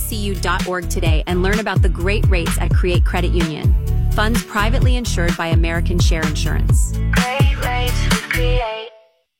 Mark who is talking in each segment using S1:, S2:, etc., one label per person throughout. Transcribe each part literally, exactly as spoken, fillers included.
S1: c u dot org today and learn about the great rates at Create Credit Union. Funds privately insured by American Share Insurance.
S2: Great rates with Create.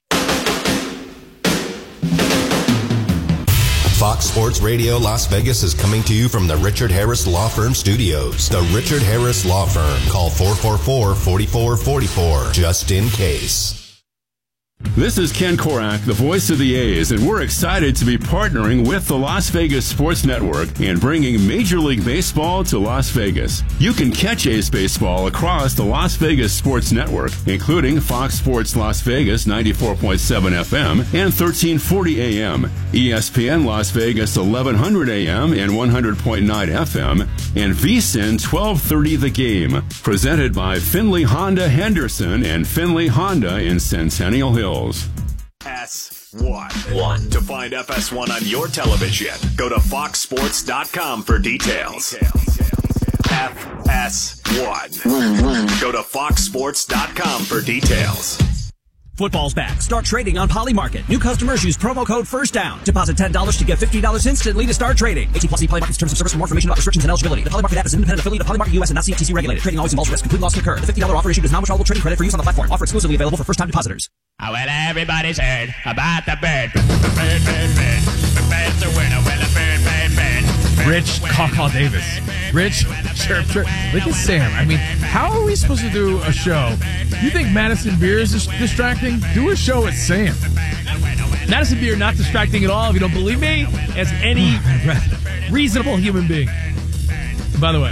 S3: Fox Sports Radio Las Vegas is coming to you from the Richard Harris Law Firm Studios. The Richard Harris Law Firm. Call four four four, four four four four just in case.
S4: This is Ken Korak, the voice of the A's, and we're excited to be partnering with the Las Vegas Sports Network and bringing Major League Baseball to Las Vegas. You can catch A's baseball across the Las Vegas Sports Network, including Fox Sports Las Vegas ninety-four point seven F M and thirteen forty A M, E S P N Las Vegas eleven hundred A M and one hundred point nine F M, and V S I N twelve thirty The Game, presented by Finley Honda Henderson and Finley Honda in Centennial Hills.
S5: S one. One. To find F S one on your television, go to fox sports dot com for details. F S one. One, one. Go to fox sports dot com for details.
S6: Football's back. Start trading on Polymarket. New customers use promo code FIRSTDOWN. Deposit ten dollars to get fifty dollars instantly to start trading. eighteen plus, see Polymarket's terms of service for more information about restrictions and eligibility. The Polymarket app is an independent affiliate of Polymarket U S and not C F T C regulated. Trading always involves risk. Complete loss can occur. The fifty dollars offer issued is non-withdrawable trading credit for use on the platform. Offer exclusively available for first-time depositors.
S7: Oh, well, everybody's heard about the bird. Bird, bird, bird. The bird's a winner. Well, the bird, bird, bird.
S8: Rich Caw Davis. Rich, chirp, chirp. Look at Sam. I mean, how are we supposed to do a show? You think Madison Beer is distracting? Do a show with Sam.
S9: Madison Beer not distracting at all, if you don't believe me, as any reasonable human being. By the way,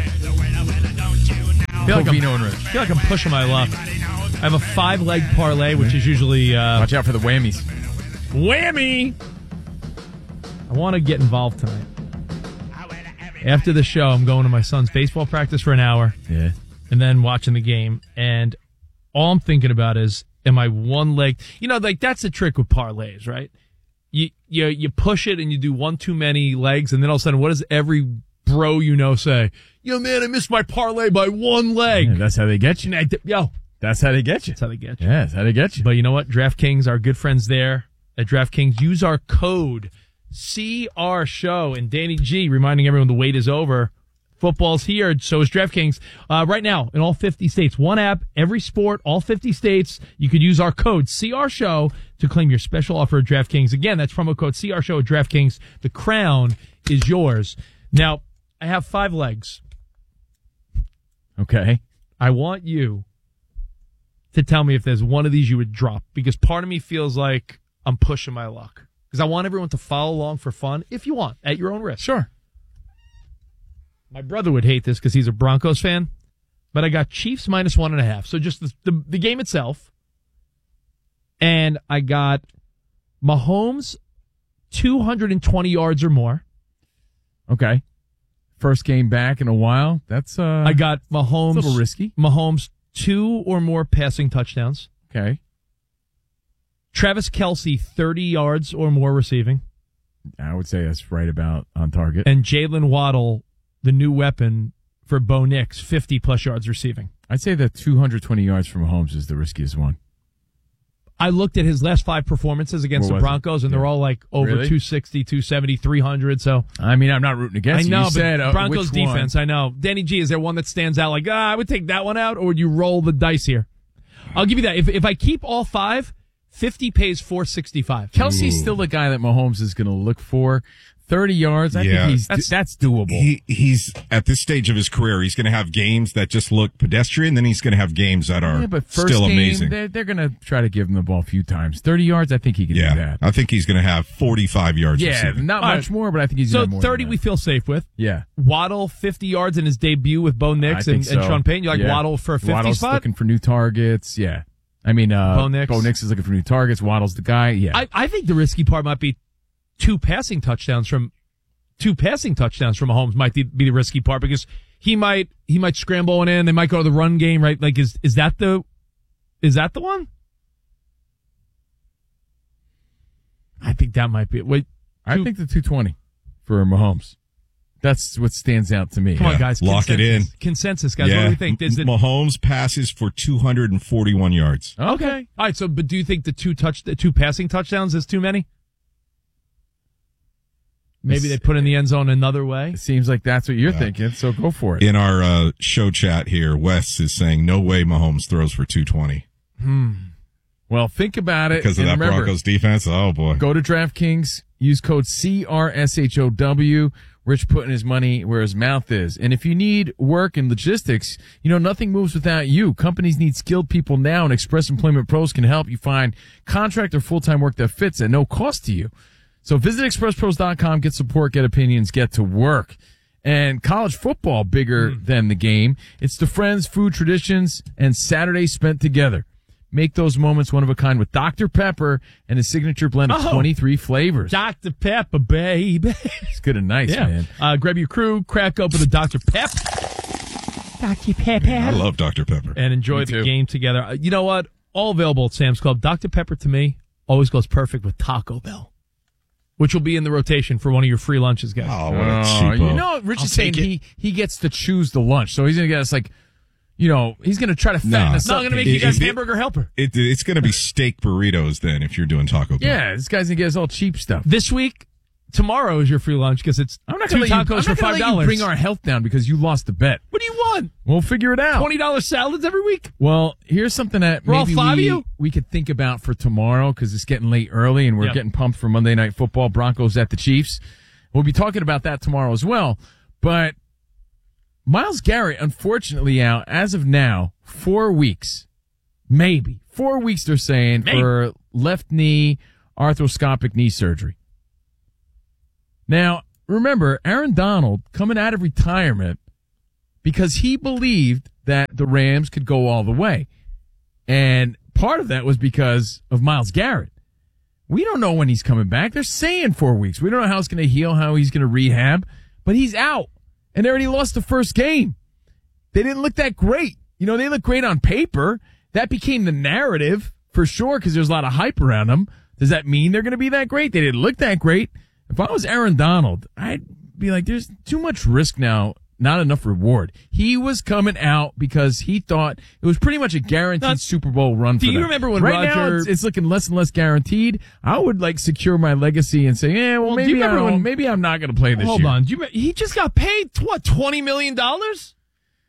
S9: I feel like, I'm,
S8: and Rich.
S9: I feel like I'm pushing my luck. I have a five-leg parlay, which is usually... Uh,
S8: Watch out for the whammies.
S9: Whammy! I want to get involved tonight. After the show, I'm going to my son's baseball practice for an hour.
S8: Yeah.
S9: And then watching the game. And all I'm thinking about is, am I one leg? You know, like that's the trick with parlays, right? You you you push it and you do one too many legs, and then all of a sudden, what does every bro you know say? Yo, man, I missed my parlay by one leg.
S8: Yeah, that's how they get you.
S9: I, yo,
S8: that's how they get you.
S9: That's how they get you.
S8: Yeah, that's how they get you.
S9: But you know what? DraftKings, our good friends there at DraftKings, use our code C R Show, and Danny G reminding everyone the wait is over. Football's here, so is DraftKings. Uh, right now, in all fifty states, one app, every sport, all fifty states, you could use our code C R Show to claim your special offer at DraftKings. Again, that's promo code C R Show at DraftKings. The crown is yours. Now, I have five legs.
S8: Okay.
S9: I want you to tell me if there's one of these you would drop, because part of me feels like I'm pushing my luck. Because I want everyone to follow along for fun, if you want, at your own risk.
S8: Sure.
S9: My brother would hate this because he's a Broncos fan, but I got Chiefs minus one and a half. So just the, the, the game itself. And I got Mahomes two hundred twenty yards or more.
S8: Okay. First game back in a while. That's uh
S9: I got Mahomes
S8: a little risky.
S9: Mahomes two or more passing touchdowns.
S8: Okay.
S9: Travis Kelce thirty yards or more receiving.
S8: I would say that's right about on target.
S9: And Jalen Waddle, the new weapon for Bo Nix, fifty plus yards receiving.
S8: I'd say that two hundred twenty yards from Mahomes is the riskiest one.
S9: I looked at his last five performances against the Broncos, and
S8: yeah.
S9: they're all like over
S8: really?
S9: two sixty, two seventy, three hundred. So
S8: I mean, I'm not rooting against
S9: I know,
S8: you. You
S9: but
S8: said, uh,
S9: Broncos
S8: which
S9: defense,
S8: one?
S9: I know. Danny G, is there one that stands out like, ah, I would take that one out, or would you roll the dice here? I'll give you that. If if I keep all five, fifty pays four sixty-five.
S8: Kelsey's still the guy that Mahomes is going to look for. thirty yards, I
S10: yeah,
S8: think he's, that's, that's doable.
S10: He, he's, at this stage of his career, he's going to have games that just look pedestrian, then he's going to have games that are
S8: yeah, but first
S10: still
S8: game,
S10: amazing.
S8: They're, they're going to try to give him the ball a few times. thirty yards, I think he can
S10: yeah,
S8: do that.
S10: I think he's going to have forty-five yards
S8: Yeah,
S10: receiving.
S8: not
S9: All
S8: much
S9: right.
S8: more, but I think he's
S9: So
S8: going to have more
S9: thirty
S8: than
S9: we
S8: that.
S9: feel safe with.
S8: Yeah.
S9: Waddle, fifty yards in his debut with Bo Nix
S8: I
S9: and,
S8: think so.
S9: and Sean Payton. You like
S8: yeah.
S9: Waddle for a fifty
S8: Waddle's
S9: spot?
S8: looking for new targets, yeah. I mean, uh,
S9: Bo Nix.
S8: Bo Nix is looking for new targets. Waddle's the guy, yeah.
S9: I, I think the risky part might be two passing touchdowns from two passing touchdowns from Mahomes might be the risky part, because he might he might scramble one in. They might go to the run game, right? Like, is is that the is that the one? I think that might be it. Wait,
S8: I think the two twenty for Mahomes. That's what stands out to me.
S9: Come
S8: yeah.
S9: on, guys.
S10: Lock it in.
S9: Consensus, guys.
S10: Yeah.
S9: What do we think? Is it
S10: Mahomes passes for two hundred forty-one yards.
S9: okay? All right. So, but do you think the two touch the two passing touchdowns is too many? Maybe they put in the end zone another way.
S8: It seems like that's what you're
S10: Yeah.
S8: thinking, so go for it.
S10: In our uh, show chat here, Wes is saying, no way Mahomes throws for two twenty.
S8: Hmm. Well, think about it.
S10: Because of
S8: and
S10: that
S8: remember,
S10: Broncos defense? Oh, boy.
S8: Go to DraftKings, use code C R S H O W. Rich putting his money where his mouth is. And if you need work and logistics, you know, nothing moves without you. Companies need skilled people now, and Express Employment Pros can help you find contract or full-time work that fits at no cost to you. So visit express pros dot com, get support, get opinions, get to work. And college football, bigger mm. than the game. It's the friends, food, traditions, and Saturdays spent together. Make those moments one of a kind with Doctor Pepper and his signature blend of
S9: Oh.
S8: twenty-three flavors.
S9: Doctor Pepper, baby.
S8: It's good and nice,
S9: Yeah.
S8: man.
S9: Uh, grab your crew, crack open a Doctor Pep. Doctor Pepper.
S10: I love Doctor Pepper.
S9: And enjoy
S8: Me
S9: the
S8: too.
S9: game together. Uh, You know what? All available at Sam's Club. Doctor Pepper, to me, always goes perfect with Taco Bell, which will be in the rotation for one of your free lunches, guys.
S10: Oh, what a
S8: Oh,
S10: cheapo.
S8: you know, Rich
S9: I'll
S8: is saying
S9: take it.
S8: he, he gets to choose the lunch. So he's going to get us like, you know, he's going to try to fatten
S10: No.
S8: us
S9: No,
S8: up.
S9: I'm going to make
S10: It-
S9: you guys
S10: it-
S9: hamburger helper.
S10: It, it's going to be steak burritos then if you're doing Taco Bell.
S8: Yeah, this guy's going to get us all cheap stuff.
S9: This week, tomorrow is your free lunch because it's
S8: I'm not
S9: two
S8: going to
S9: tacos for five
S8: let
S9: dollars.
S8: you bring our health down because you lost the bet.
S9: What do you want?
S8: We'll figure it out.
S9: twenty dollars salads every week?
S8: Well, here's something that
S9: For all
S8: maybe
S9: five of
S8: we,
S9: you?
S8: we could think about for tomorrow because it's getting late early and we're
S9: Yeah.
S8: getting pumped for Monday Night Football, Broncos at the Chiefs. We'll be talking about that tomorrow as well. But Myles Garrett, unfortunately, out as of now, four weeks, maybe four weeks. They're saying
S9: Maybe.
S8: for left knee arthroscopic knee surgery. Now, remember, Aaron Donald coming out of retirement because he believed that the Rams could go all the way, and part of that was because of Myles Garrett. We don't know when he's coming back. They're saying four weeks. We don't know how it's going to heal, how he's going to rehab, but he's out. And they already lost the first game. They didn't look that great. You know, they look great on paper. That became the narrative for sure because there's a lot of hype around them. Does that mean they're going to be that great? They didn't look that great. If I was Aaron Donald, I'd be like, there's too much risk now, not enough reward. He was coming out because he thought it was pretty much a guaranteed
S9: Now,
S8: Super Bowl run for
S9: do you
S8: them.
S9: remember when
S8: right now
S9: Roger-
S8: it's, it's looking less and less guaranteed? I would like secure my legacy and say, yeah, well,
S9: Well, do you
S8: maybe I
S9: remember
S8: don't,
S9: when-
S8: maybe I'm not going to play this
S9: Hold
S8: year.
S9: on. Do you, he just got paid, what, twenty million dollars?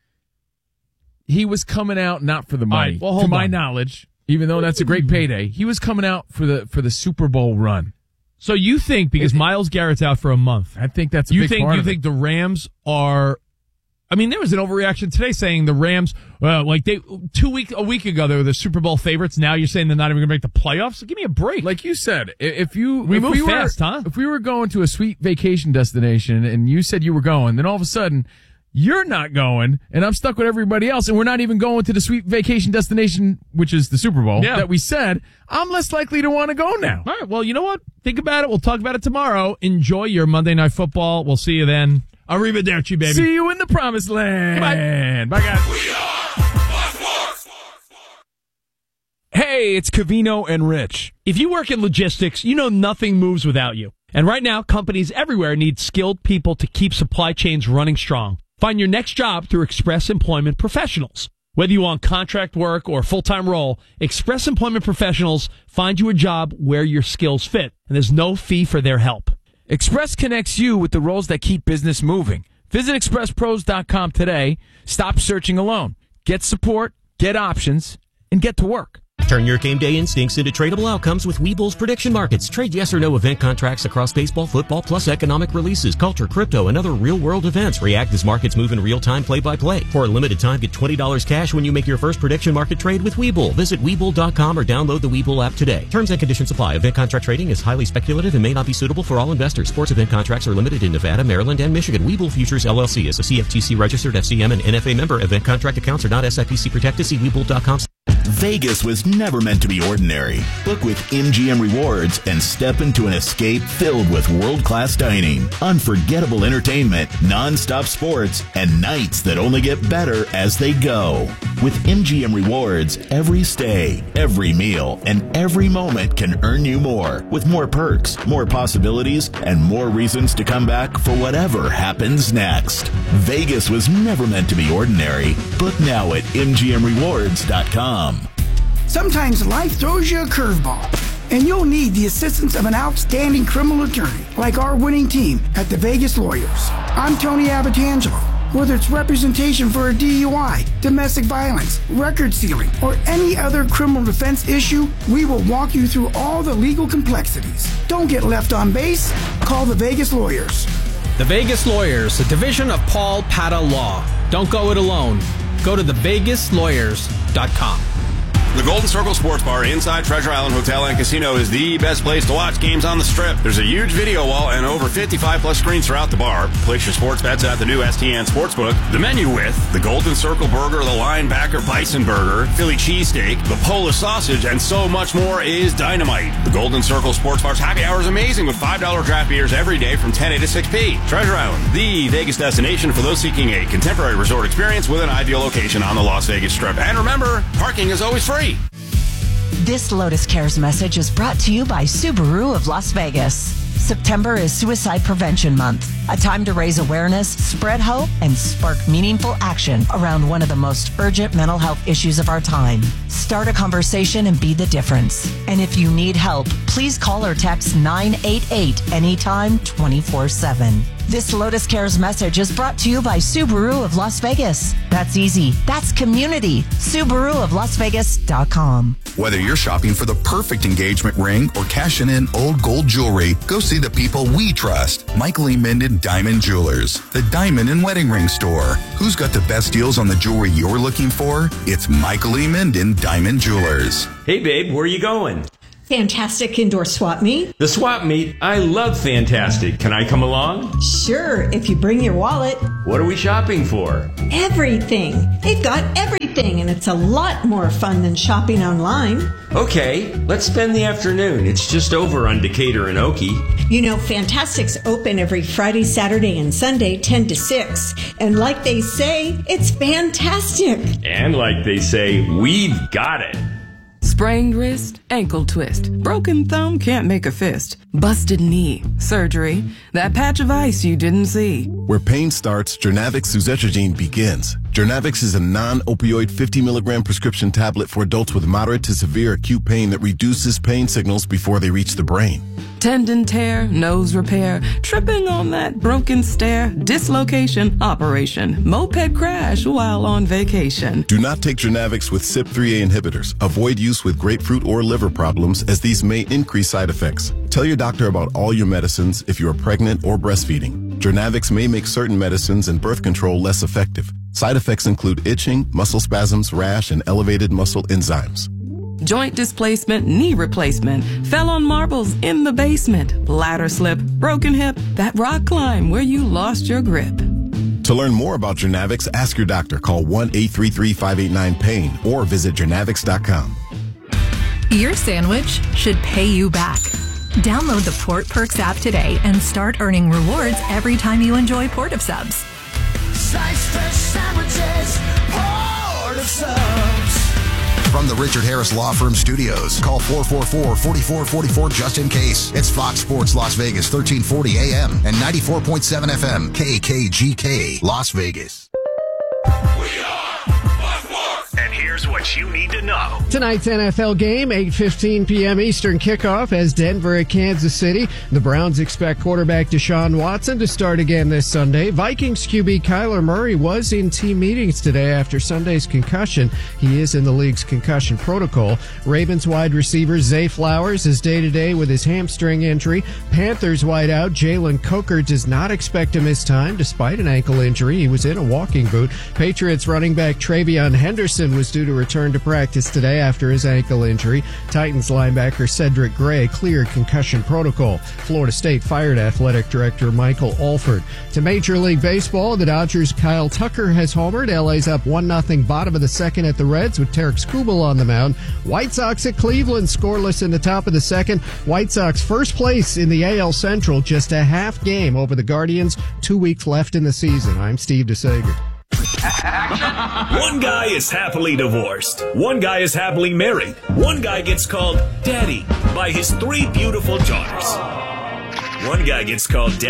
S8: He was coming out not for the money.
S9: right, well,
S8: to
S9: hold
S8: my
S9: on.
S8: knowledge, even though that's a great payday, he was coming out for the for the Super Bowl run.
S9: So you think because Myles Garrett's out for a month,
S8: I think that's a
S9: you
S8: big
S9: think
S8: part
S9: you
S8: of
S9: think
S8: it.
S9: the Rams are? I mean, there was an overreaction today saying the Rams, uh, like they two week a week ago, they were the Super Bowl favorites. Now you're saying they're not even going to make the playoffs. So give me a break.
S8: Like you said, i- if you
S9: We
S8: if
S9: move
S8: we were,
S9: fast, huh?
S8: If we were going to a sweet vacation destination and you said you were going, then all of a sudden you're not going, and I'm stuck with everybody else, and we're not even going to the sweet vacation destination, which is the Super Bowl
S9: Yeah.
S8: that we said. I'm less likely to want to go now.
S9: All right. Well, you know what? Think about it. We'll talk about it tomorrow. Enjoy your Monday Night Football. We'll see you then. Arrivederci, baby.
S8: See you in the promised land. Bye, guys.
S11: Hey, it's Cavino and Rich.
S9: If you work in logistics, you know nothing moves without you. And right now, companies everywhere need skilled people to keep supply chains running strong. Find your next job through Express Employment Professionals. Whether you want contract work or full-time role, Express Employment Professionals find you a job where your skills fit, and there's no fee for their help.
S11: Express connects you with the roles that keep business moving. Visit express pros dot com today. Stop searching alone. Get support, get options, and get to work.
S12: Turn your game day instincts into tradable outcomes with Webull's prediction markets. Trade yes or no event contracts across baseball, football, plus economic releases, culture, crypto, and other real-world events. React as markets move in real time, play-by-play. For a limited time, get twenty dollars cash when you make your first prediction market trade with Webull. Visit Webull dot com or download the Webull app today. Terms and conditions apply. Event contract trading is highly speculative and may not be suitable for all investors. Sports event contracts are limited in Nevada, Maryland, and Michigan. Webull Futures, L L C is a C F T C-registered F C M and N F A member. Event contract accounts are not S I P C protected. See Webull dot com.
S13: Vegas was never meant to be ordinary. Book with M G M Rewards and step into an escape filled with world-class dining, unforgettable entertainment, non-stop sports, and nights that only get better as they go. With M G M Rewards, every stay, every meal, and every moment can earn you more, with more perks, more possibilities, and more reasons to come back for whatever happens next. Vegas was never meant to be ordinary. Book now at M G M rewards dot com.
S14: Sometimes life throws you a curveball. and you'll need the assistance of an outstanding criminal attorney like our winning team at the Vegas Lawyers. I'm Tony Abatangelo. Whether it's representation for a D U I, domestic violence, record sealing, or any other criminal defense issue, we will walk you through all the legal complexities. Don't get left on base. Call the Vegas Lawyers.
S15: The Vegas Lawyers, a division of Paul Pata Law. Don't go it alone. Go to the vegas lawyers dot com.
S16: The Golden Circle Sports Bar inside Treasure Island Hotel and Casino is the best place to watch games on the Strip. There's a huge video wall and over fifty-five plus screens throughout the bar. Place your sports bets at the new S T N Sportsbook. The menu with the Golden Circle Burger, the Linebacker Bison Burger, Philly Cheesesteak, the Polish Sausage, and so much more is dynamite. The Golden Circle Sports Bar's happy hour is amazing with five dollar draft beers every day from ten a to six p. Treasure Island, the Vegas destination for those seeking a contemporary resort experience with an ideal location on the Las Vegas Strip. And remember, parking is always free.
S17: This Lotus Cares message is brought to you by Subaru of Las Vegas. September is Suicide Prevention Month, a time to raise awareness, spread hope, and spark meaningful action around one of the most urgent mental health issues of our time. Start a conversation and be the difference. And if you need help, please call or text nine eight eight anytime twenty-four seven. This Lotus Cares message is brought to you by Subaru of Las Vegas. That's easy. That's community. Subaru of Las Vegas dot com.
S18: Whether you're shopping for the perfect engagement ring or cashing in old gold jewelry, go see the people we trust. Michael E. Minden Diamond Jewelers, the diamond and wedding ring store. Who's got the best deals on the jewelry you're looking for? It's Michael E. Minden Diamond Jewelers.
S19: Hey babe, where are you going?
S20: Fantastic indoor swap meet.
S19: The swap meet? I love Fantastic. Can I come along?
S20: Sure, if you bring your wallet.
S19: What are we shopping for?
S20: Everything. They've got everything, and it's a lot more fun than shopping online.
S19: Okay, let's spend the afternoon. It's just over on Decatur and Okie.
S20: You know, Fantastic's open every Friday, Saturday, and Sunday, ten to six. And like they say, it's fantastic.
S19: And like they say, we've got it.
S21: Sprained wrist, ankle twist, broken thumb, can't make a fist, busted knee, surgery, that patch of ice you didn't see.
S22: Where pain starts, Jernavix suzetrigine begins. Jernavix is a non-opioid fifty milligram prescription tablet for adults with moderate to severe acute pain that reduces pain signals before they reach the brain.
S21: Tendon tear, nose repair, tripping on that broken stair, dislocation, operation, moped crash while on vacation.
S22: Do not take Jernavix with C Y P three A inhibitors. Avoid use with grapefruit or liver problems, as these may increase side effects. Tell your doctor about all your medicines if you are pregnant or breastfeeding. Jernavix may make certain medicines and birth control less effective. Side effects include itching, muscle spasms, rash, and elevated muscle enzymes.
S21: Joint displacement, knee replacement, fell on marbles in the basement, ladder slip, broken hip, that rock climb where you lost your grip.
S22: To learn more about Jernavix, ask your doctor. Call one eight three three, five eight nine, pain or visit jernavix dot com.
S23: Your sandwich should pay you back. Download the Port Perks app today and start earning rewards every time you enjoy Port of Subs.
S24: Slice fresh sandwiches, Port of Subs.
S25: From the Richard Harris Law Firm Studios, call four four four, four four four four just in case. It's Fox Sports Las Vegas, thirteen forty A M and ninety-four point seven F M, K K G K, Las Vegas.
S5: And here's what you need to know.
S26: Tonight's N F L game, eight fifteen p.m. Eastern kickoff as Denver at Kansas City. The Browns expect quarterback Deshaun Watson to start again this Sunday. Vikings Q B Kyler Murray was in team meetings today after Sunday's concussion. He is in the league's concussion protocol. Ravens wide receiver Zay Flowers is day-to-day with his hamstring injury. Panthers wideout Jalen Coker does not expect to miss time despite an ankle injury. He was in a walking boot. Patriots running back Travion Henderson was due to return to practice today after his ankle injury. Titans linebacker Cedric Gray cleared concussion protocol. Florida State fired athletic director Michael Alford. To Major League Baseball, the Dodgers' Kyle Tucker has homered. L A's up one nothing bottom of the second at the Reds with Tarek Skubal on the mound. White Sox at Cleveland scoreless in the top of the second. White Sox first place in the A L Central, just a half game over the Guardians. Two weeks left in the season. I'm Steve DeSager.
S5: One guy is happily divorced. One guy is happily married. One guy gets called Daddy by his three beautiful daughters. One guy gets called Daddy